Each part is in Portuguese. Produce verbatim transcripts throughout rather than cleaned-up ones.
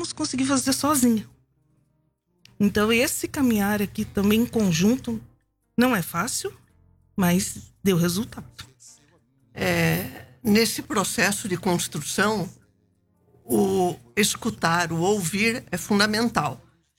íamos conseguir fazer sozinha. Então, esse caminhar aqui também em conjunto não é fácil, mas deu resultado. É, nesse processo de construção, o escutar, o ouvir é fundamental.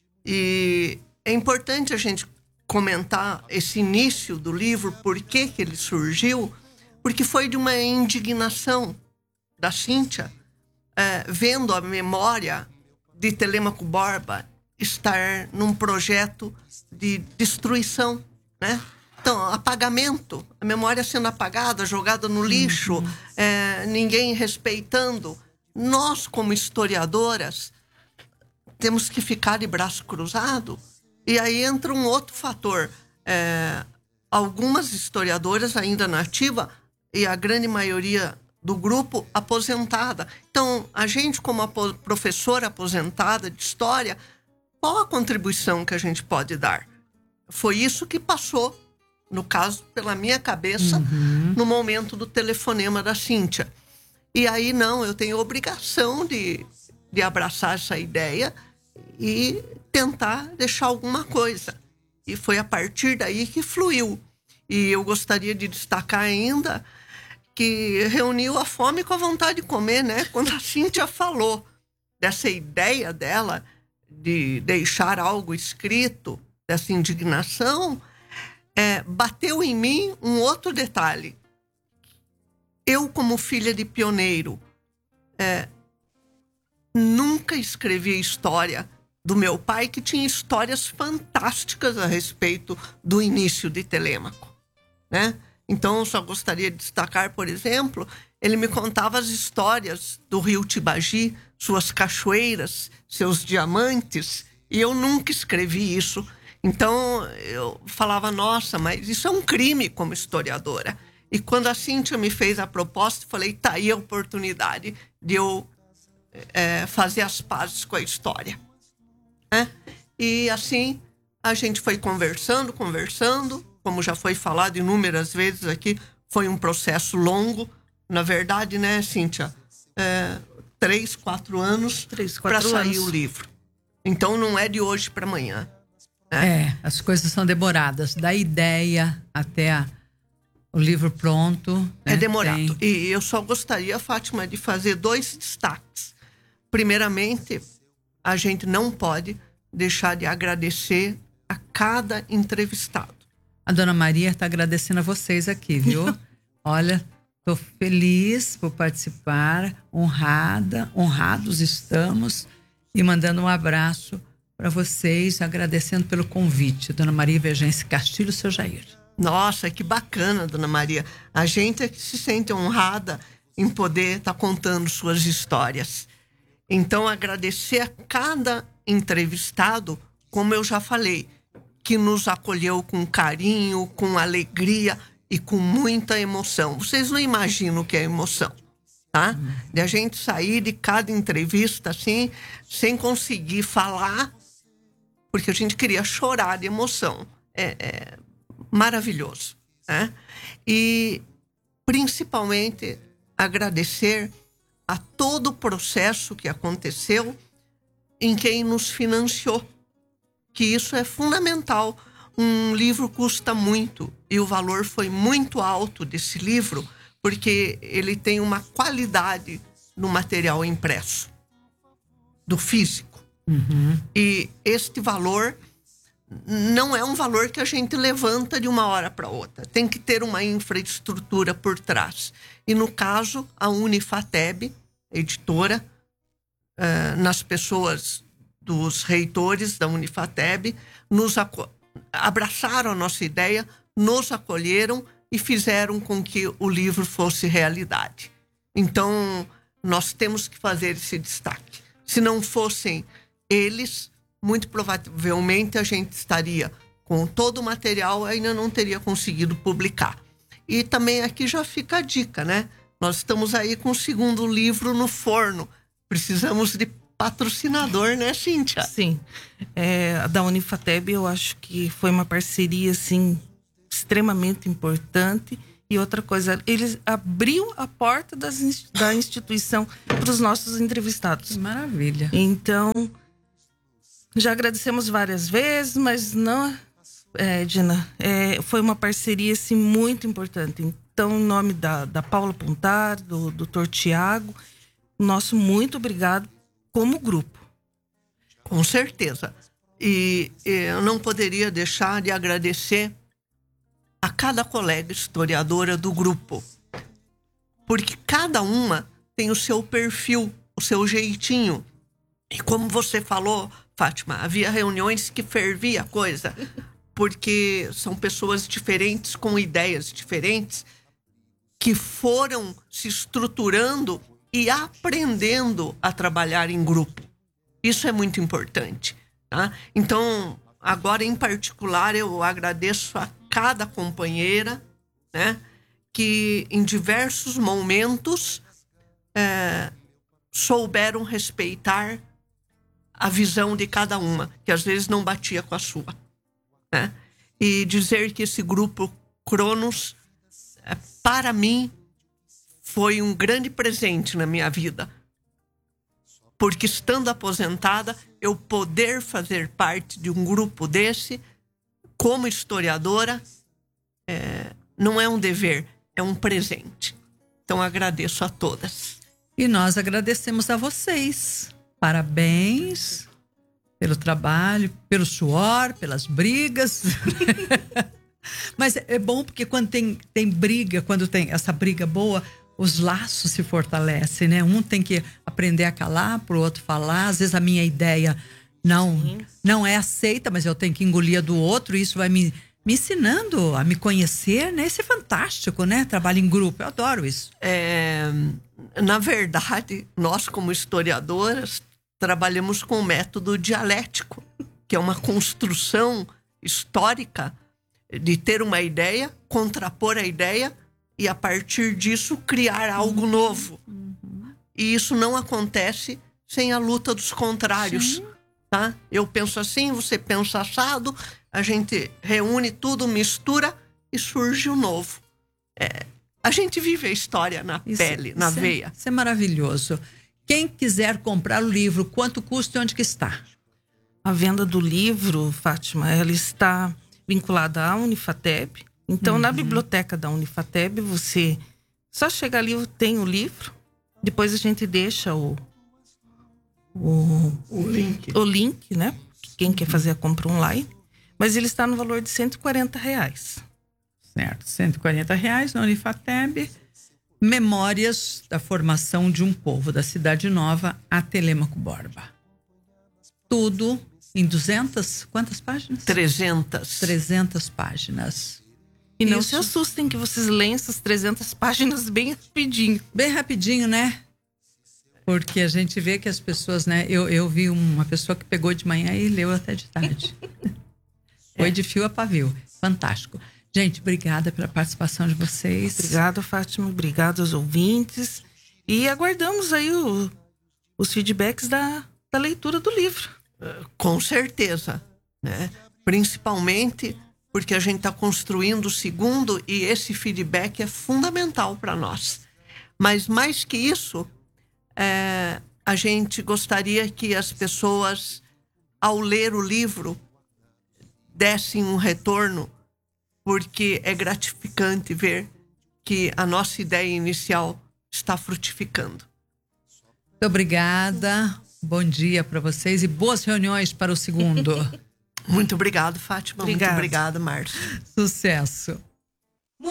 E é importante a gente comentar esse início do livro, por que que ele surgiu, porque foi de uma indignação da Cíntia, é, vendo a memória de Telêmaco Borba estar num projeto de destruição, né? Então, apagamento, a memória sendo apagada, jogada no lixo, uhum. é, ninguém respeitando. Nós, como historiadoras, temos que ficar de braço cruzado. E aí entra um outro fator. É, algumas historiadoras ainda na ativa e a grande maioria do grupo aposentada. Então, a gente, como apo- professora aposentada de história, qual a contribuição que a gente pode dar? Foi isso que passou, no caso, pela minha cabeça, uhum. no momento do telefonema da Cíntia. E aí, não, eu tenho obrigação de, de abraçar essa ideia e tentar deixar alguma coisa. E foi a partir daí que fluiu. E eu gostaria de destacar ainda que reuniu a fome com a vontade de comer, né? Quando a Cíntia falou dessa ideia dela de deixar algo escrito, dessa indignação, é, bateu em mim um outro detalhe. Eu, como filha de pioneiro, é, nunca escrevi história do meu pai, que tinha histórias fantásticas a respeito do início de Telêmaco, né? Então, eu só gostaria de destacar, por exemplo, ele me contava as histórias do rio Tibagi, suas cachoeiras, seus diamantes, e eu nunca escrevi isso. Então, eu falava, nossa, mas isso é um crime como historiadora. E quando a Cíntia me fez a proposta, eu falei, tá aí a oportunidade de eu é, fazer as pazes com a história. Né? E assim, a gente foi conversando, conversando, como já foi falado inúmeras vezes aqui, foi um processo longo. Na verdade, né, Cíntia? É, três, quatro anos para sair o livro. Então, não é de hoje para amanhã. Né? É, as coisas são demoradas. Da ideia até a, o livro pronto. Né? É demorado. Tem... E eu só gostaria, Fátima, de fazer dois destaques. Primeiramente, a gente não pode deixar de agradecer a cada entrevistado. A dona Maria está agradecendo a vocês aqui, viu? Olha, estou feliz por participar, honrada, honrados estamos, e mandando um abraço para vocês, agradecendo pelo convite. Dona Maria Vergense Castilho, seu Jair. Nossa, que bacana, dona Maria. A gente é que se sente honrada em poder estar tá contando suas histórias. Então, agradecer a cada entrevistado, como eu já falei, que nos acolheu com carinho, com alegria e com muita emoção. Vocês não imaginam o que é emoção, tá? De a gente sair de cada entrevista assim, sem conseguir falar, porque a gente queria chorar de emoção. É, é maravilhoso, né? E, principalmente, agradecer a todo o processo que aconteceu em quem nos financiou, que isso é fundamental. Um livro custa muito e o valor foi muito alto desse livro, porque ele tem uma qualidade no material impresso, do físico. Uhum. E este valor não é um valor que a gente levanta de uma hora para outra. Tem que ter uma infraestrutura por trás. E no caso, a Unifateb, editora, uh, nas pessoas dos reitores da Unifateb, nos abraçaram a nossa ideia, nos acolheram e fizeram com que o livro fosse realidade. Então, nós temos que fazer esse destaque. Se não fossem eles, muito provavelmente a gente estaria com todo o material, ainda não teria conseguido publicar. E também aqui já fica a dica, né? Nós estamos aí com o segundo livro no forno. Precisamos de patrocinador, né, Cíntia? Sim. É, a da Unifateb, eu acho que foi uma parceria, assim, extremamente importante E outra coisa, eles abriu a porta das, da instituição para os nossos entrevistados. Maravilha. Então, já agradecemos várias vezes, mas não, é, Dina, é, foi uma parceria assim, muito importante. Então, em nome da, da Paula Pontar, do doutor Tiago, nosso muito obrigado como grupo. Com certeza. E, e eu não poderia deixar de agradecer a cada colega historiadora do grupo. Porque cada uma tem o seu perfil, o seu jeitinho. E como você falou, Fátima, havia reuniões que fervia a coisa. Porque são pessoas diferentes, com ideias diferentes, que foram se estruturando e aprendendo a trabalhar em grupo. Isso é muito importante. Tá? Então, agora em particular, eu agradeço a cada companheira, né, que em diversos momentos é, souberam respeitar a visão de cada uma, que às vezes não batia com a sua. Né? E dizer que esse grupo Cronos, é, para mim, foi um grande presente na minha vida. Porque estando aposentada, eu poder fazer parte de um grupo desse, como historiadora, é, não é um dever, é um presente. Então, agradeço a todas. E nós agradecemos a vocês. Parabéns pelo trabalho, pelo suor, pelas brigas. Mas é bom porque quando tem, tem briga, quando tem essa briga boa, os laços se fortalecem, né? Um tem que aprender a calar para o outro falar. Às vezes a minha ideia não, não é aceita, mas eu tenho que engolir a do outro. E isso vai me, me ensinando a me conhecer, né? Isso é fantástico, né? Trabalho em grupo, eu adoro isso. É, na verdade, nós como historiadoras trabalhamos com o método dialético, que é uma construção histórica de ter uma ideia, contrapor a ideia e, a partir disso, criar algo novo. Uhum. E isso não acontece sem a luta dos contrários. Tá? Eu penso assim, você pensa assado, a gente reúne tudo, mistura e surge o novo. É, a gente vive a história na isso, pele, na isso veia. É, isso é maravilhoso. Quem quiser comprar o livro, quanto custa e onde que está? A venda do livro, Fátima, ela está vinculada à Unifateb. Então, uhum. na biblioteca da Unifateb, você só chega ali, tem o livro, depois a gente deixa o, o, o, link. o link, né? Quem uhum. quer fazer a compra online. Mas ele está no valor de cento e quarenta reais. Certo, cento e quarenta reais na Unifateb. Memórias da Formação de um Povo, da Cidade Nova a Telêmaco Borba. Tudo em duzentas, quantas páginas? trezentas. trezentas páginas. E não Isso. se assustem que vocês leem essas trezentas páginas bem rapidinho. Bem rapidinho, né? Porque a gente vê que as pessoas, né? Eu, eu vi uma pessoa que pegou de manhã e leu até de tarde. Foi é. de fio a pavio. Fantástico. Gente, obrigada pela participação de vocês. Obrigada, Fátima. Obrigada aos ouvintes. E aguardamos aí o, os feedbacks da, da leitura do livro. Com certeza, né? Principalmente porque a gente está construindo o segundo e esse feedback é fundamental para nós. Mas mais que isso, é, a gente gostaria que as pessoas, ao ler o livro, dessem um retorno, porque é gratificante ver que a nossa ideia inicial está frutificando. Muito obrigada. Bom dia para vocês e boas reuniões para o segundo. Muito obrigado, Fátima. Obrigado. Muito obrigada, Márcia. Sucesso.